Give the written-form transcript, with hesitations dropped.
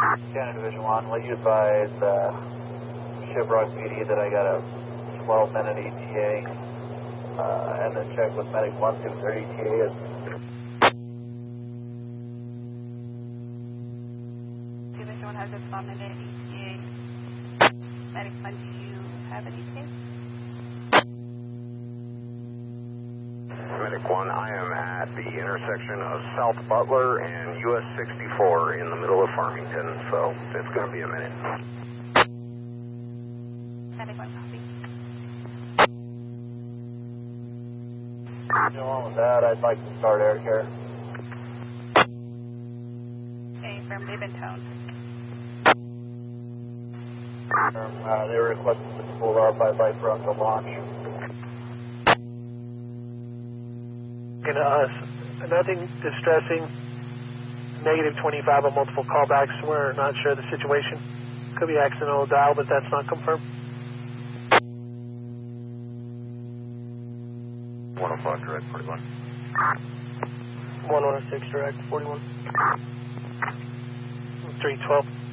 Canada Division 1, will you advise Shiprock PD that I got a 12-minute ETA and then check with Medic 1 see what their ETA is? Division 1 has a 12-minute ETA. Medic 1, do you have an ETA? Medic 1, I am at the intersection of South Butler and US 64 in the middle of Farmington, so it's going to be a minute. Medic 1, copy. Along with that, I'd like to start air care. Okay, from they've been toned. They were requesting the full R5 Viper on the launch. Nothing distressing. Negative 25 on multiple callbacks. We're not sure of the situation. Could be accidental dial, but that's not confirmed. 105 direct 41. 106 direct 41. 312.